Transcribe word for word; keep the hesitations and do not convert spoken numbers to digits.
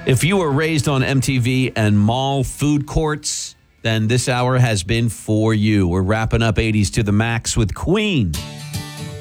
If you were raised on M T V and mall food courts, then this hour has been for you. We're wrapping up eighties to the max with Queen.